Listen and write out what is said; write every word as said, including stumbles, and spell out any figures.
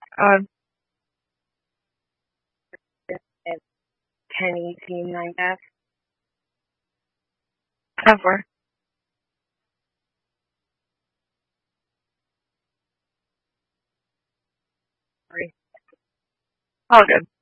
Uh, at ten eighteen, I guess. Ever. Sorry. All good.